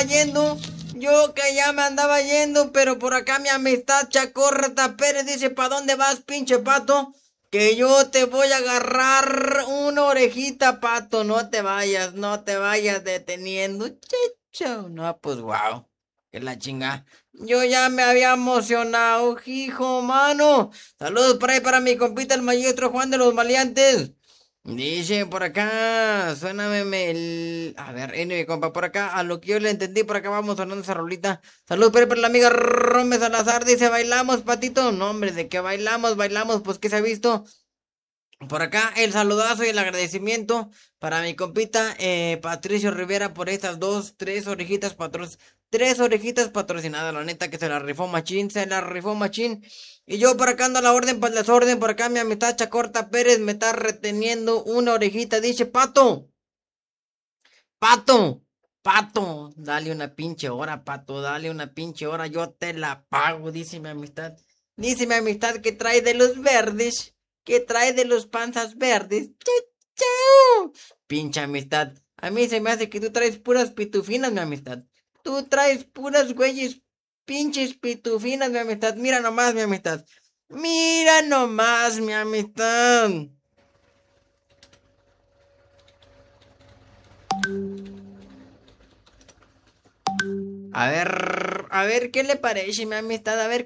yendo. Yo que ya me andaba yendo, pero por acá mi amistad Chacorta Pérez dice, ¿pa' dónde vas, pinche pato? Que yo te voy a agarrar una orejita, pato. No te vayas deteniendo. Chicho. No, pues wow. Que la chinga. Yo ya me había emocionado, hijo, mano. Saludos por ahí para mi compita el maestro Juan de los Maleantes. Dice por acá, suéname el... A ver, mi compa, por acá, a lo que yo le entendí, por acá vamos sonando esa rolita. Saludos para la amiga Rome Salazar, dice, bailamos, patito. No, hombre, de que bailamos, pues que se ha visto. Por acá el saludazo y el agradecimiento para mi compita Patricio Rivera por estas tres orejitas patrocinadas, la neta que se la rifó machín, Y yo por acá ando a la orden para el desorden, por acá mi amistad Chacorta Pérez me está reteniendo una orejita, dice Pato, dale una pinche hora, Pato, dale una pinche hora, yo te la pago, dice mi amistad que trae de los verdes, que trae de los panzas verdes. Chau. Pinche amistad, a mí se me hace que tú traes puras pitufinas, mi amistad. Tú traes puras güeyes, pinches pitufinas, mi amistad. Mira nomás, mi amistad. Mira nomás, mi amistad. A ver, ¿qué le parece, mi amistad? A ver,